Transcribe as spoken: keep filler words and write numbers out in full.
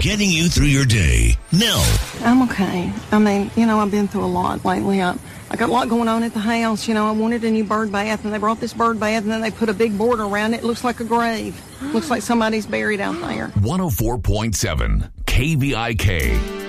getting you through your day. Nell. I'm okay. I mean, you know, I've been through a lot lately. I, I got a lot going on at the house. You know, I wanted a new bird bath, and they brought this bird bath, and then they put a big border around it. It looks like a grave. Looks like somebody's buried out there. one oh four point seven K V I K.